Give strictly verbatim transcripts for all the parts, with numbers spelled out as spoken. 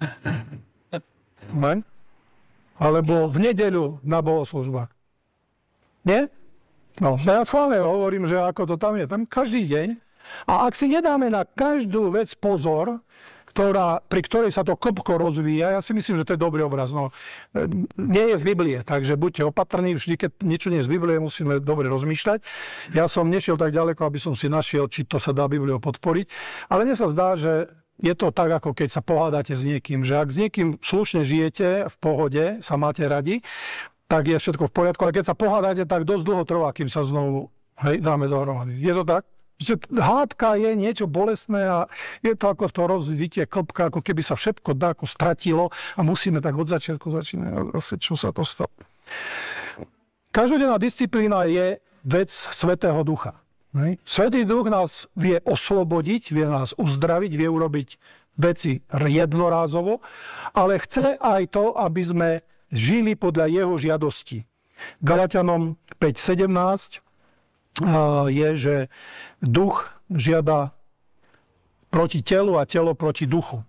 Ne? Alebo v nedeľu na bohoslúžbách. Nie? No, ja schválne hovorím, že ako to tam je. Tam každý deň. A ak si nedáme na každú vec pozor, ktorá, pri ktorej sa to klbko rozvíja, ja si myslím, že to je dobrý obraz. No, nie je z Biblie, takže buďte opatrní, vždy, keď niečo nie je z Biblie, musíme dobre rozmýšľať. Ja som nešiel tak ďaleko, aby som si našiel, či to sa dá Bibliou podporiť, ale mne sa zdá, že je to tak, ako keď sa pohádate s niekým, že ak s niekým slušne žijete, v pohode, sa máte radi, tak je všetko v poriadku, ale keď sa pohádate, tak dosť dlho trvá, kým sa znovu hej, dáme dohromady. Je to tak? Hádka je niečo bolestné a je to ako to rozvitie klbka, ako keby sa všetko dáko stratilo a musíme tak od začiatku začínať. Asi čo sa to stalo. Každodenná disciplína je vec Svätého Ducha. Svätý Duch nás vie oslobodiť, vie nás uzdraviť, vie urobiť veci jednorázovo, ale chce aj to, aby sme žili podľa jeho žiadosti. Galatianom päť sedemnásť je, že duch žiada proti telu a telo proti duchu.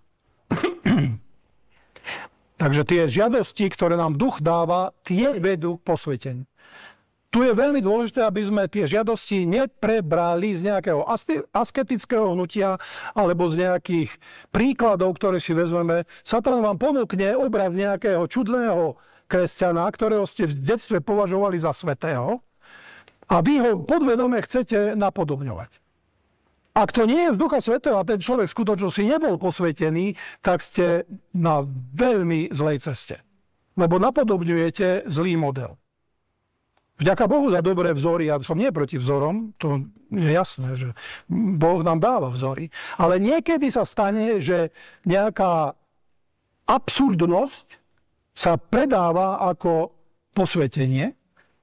Takže tie žiadosti, ktoré nám duch dáva, tie vedú k posveteniu. Tu je veľmi dôležité, aby sme tie žiadosti neprebrali z nejakého asketického hnutia alebo z nejakých príkladov, ktoré si vezmeme. Satan vám ponúkne obraz nejakého čudného kresťana, ktorého ste v detstve považovali za svätého, a vy ho podvedome chcete napodobňovať. Ak to nie je z Ducha Svätého a ten človek v skutočnosti nebol posvetený, tak ste na veľmi zlej ceste. Lebo napodobňujete zlý model. Vďaka Bohu za dobré vzory, ja som nie proti vzorom, to je jasné, že Boh nám dáva vzory, ale niekedy sa stane, že nejaká absurdnosť sa predáva ako posvetenie.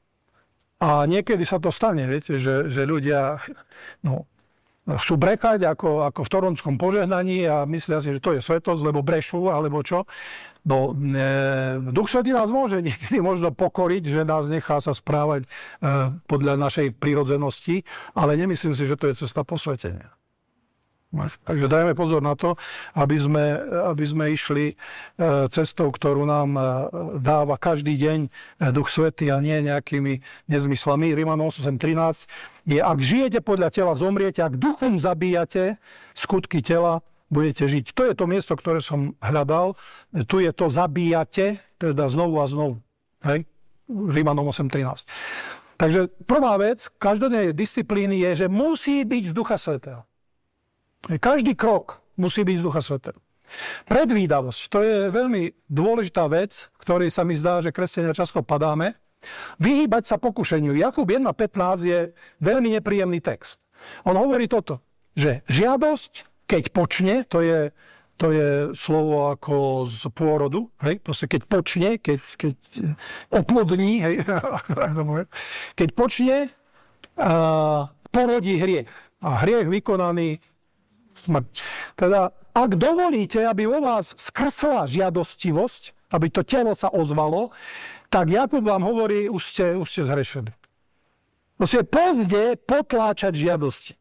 A niekedy sa to stane, viete, že, že ľudia no, chcú brekať ako, ako v toronskom požehnaní a myslia si, že to je svetosť, lebo brešú, alebo čo. No, e, Duch Svätý nás môže niekedy možno pokoriť, že nás nechá sa správať e, podľa našej prírodzenosti, ale nemyslím si, že to je cesta posvetenia. Takže dajme pozor na to, aby sme, aby sme išli cestou, ktorú nám dáva každý deň Duch Svätý a nie nejakými nezmyslami. Rimanom osem trinásť je, ak žijete podľa tela, zomriete, ak duchom zabíjate skutky tela, budete žiť. To je to miesto, ktoré som hľadal. Tu je to zabíjate, teda znovu a znovu. Hej? Rimanom osem trinásť. Takže prvá vec každodennej disciplíny je, že musí byť z Ducha Svätého. Každý krok musí byť z Ducha Svätého. Predvídavosť, to je veľmi dôležitá vec, ktorej sa mi zdá, že kresťania často padáme. Vyhýbať sa pokušeniu. Jakub jeden pätnásť je veľmi nepríjemný text. On hovorí toto, že žiadosť, keď počne, to je, to je slovo ako z pôrodu, hej, proste keď počne, keď, keď oplodní, hej, keď počne, a porodí hriech. A hriech vykonaný smrť. Teda, ak dovolíte, aby vo vás skrsla žiadostivosť, aby to telo sa ozvalo, tak Jakub vám hovorí, už ste, už ste zhrešili. Musíte pozde potláčať žiadosti.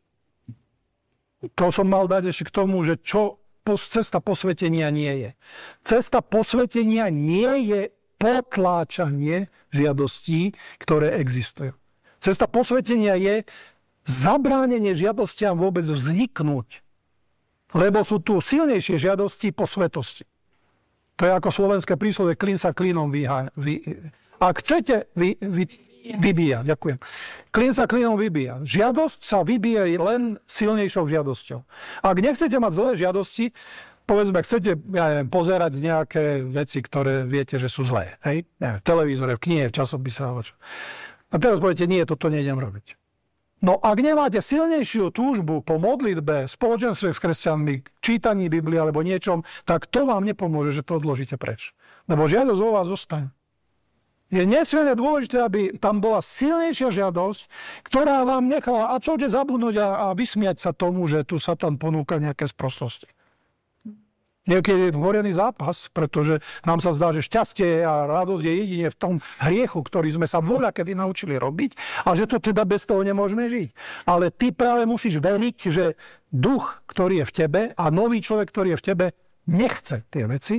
To som mal dať ešte k tomu, že čo cesta posvetenia nie je. Cesta posvetenia nie je potláčanie žiadostí, ktoré existujú. Cesta posvetenia je zabránenie žiadostiam vôbec vzniknúť. Lebo sú tu silnejšie žiadosti po svetosti. To je ako slovenské príslovie, klin sa klinom vyhá. Vy, ak chcete vy, vy, vybíjať, ďakujem. Klin sa klinom vybíja. Žiadosť sa vybíja len silnejšou žiadosťou. Ak nechcete mať zlé žiadosti, povedzme, chcete ja neviem, pozerať nejaké veci, ktoré viete, že sú zlé. Hej? Neviem, v televízore, v knihe, v časopise. A teraz poviete, nie, toto nejdem robiť. No ak nemáte silnejšiu túžbu po modlitbe, spoločenstve s kresťanmi, čítaní Biblie alebo niečom, tak to vám nepomôže, že to odložíte preč. Lebo žiadosť vo vás zostane. Je nesmierne dôležité, aby tam bola silnejšia žiadosť, ktorá vám nechala absolútne zabudnúť a, a vysmiať sa tomu, že tu Satan ponúka nejaké sprostosti. Niekedy je horený zápas, pretože nám sa zdá, že šťastie a radosť je jedine v tom hriechu, ktorý sme sa voľa kedy naučili robiť a že to teda bez toho nemôžeme žiť. Ale ty práve musíš veriť, že duch, ktorý je v tebe a nový človek, ktorý je v tebe, nechce tie veci